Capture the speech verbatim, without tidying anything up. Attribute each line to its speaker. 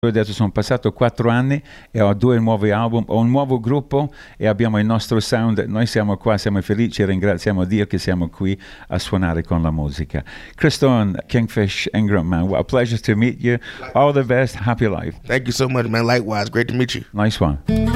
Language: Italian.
Speaker 1: Ho detto sono passato quattro anni e ho due nuovi album, ho un nuovo gruppo e abbiamo il nostro sound. Noi siamo qua, siamo felici e ringraziamo Dio che siamo qui a suonare con la musica. Kriston Kingfish Ingram, man, what a pleasure to meet you. All the best, happy life.
Speaker 2: Thank you so much, man. Likewise, great to meet you.
Speaker 1: Nice one.